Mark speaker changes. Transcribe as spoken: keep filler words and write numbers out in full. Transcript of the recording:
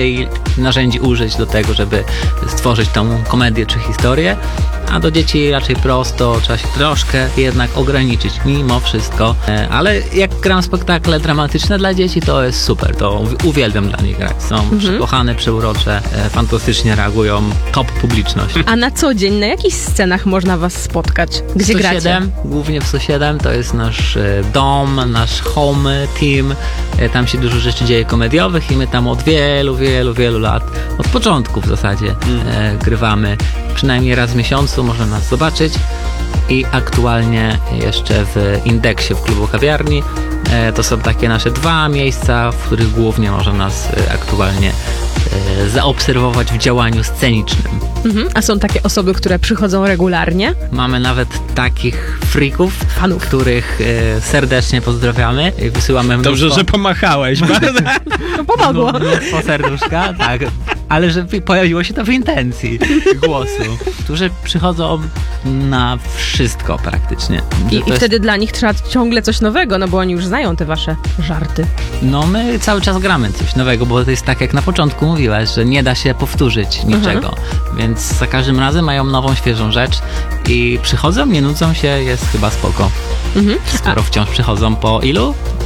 Speaker 1: jej narzędzi użyć do tego, żeby stworzyć tą komedię czy historię, a do dzieci raczej prosto, trzeba się troszkę jednak ograniczyć mimo wszystko, e, ale jak gram spektakle dramatyczne dla dzieci, to jest super, to uwi- uwielbiam dla nich grać, są
Speaker 2: Mhm.
Speaker 1: przekochane, przeurocze, e, fantastycznie reagują, top publiczność.
Speaker 2: A na co dzień, na jakich scenach można was spotkać? Gdzie
Speaker 1: sto
Speaker 2: gracie?
Speaker 1: siedem, głównie w sto siedem, to jest nasz e, dom, nasz home team. E, tam się dużo rzeczy dzieje komediowych i my tam od wielu, wielu, wielu lat, od początku w zasadzie e, grywamy. Przynajmniej raz w miesiącu można nas zobaczyć i aktualnie jeszcze w Indeksie, w klubu kawiarni. E, to są takie nasze dwa miejsca, w których głównie można nas e, aktualnie e, zaobserwować w działaniu scenicznym.
Speaker 2: Mhm. A są takie osoby, które przychodzą regularnie?
Speaker 1: Mamy nawet takich freaków,
Speaker 2: Fanów.
Speaker 1: których e, serdecznie pozdrawiamy i wysyłamy mnóstwo,
Speaker 3: Dobrze, że pomachałeś.
Speaker 2: To pomogło.
Speaker 1: no, mnóstwo serduszka, tak, ale że pojawiło się to w intencji głosu, którzy przychodzą na wszystko praktycznie. Że
Speaker 2: I,
Speaker 1: to
Speaker 2: I
Speaker 1: jest-
Speaker 2: wtedy dla nich trzeba ciągle coś nowego, no bo oni już znają te wasze żarty.
Speaker 1: No my cały czas gramy coś nowego, bo to jest tak jak na początku mówiłaś, że nie da się powtórzyć niczego, więc za każdym razem mają nową, świeżą rzecz i przychodzą, nie nudzą się, jest chyba spoko.
Speaker 2: Mhm.
Speaker 1: Skoro wciąż przychodzą po ilu?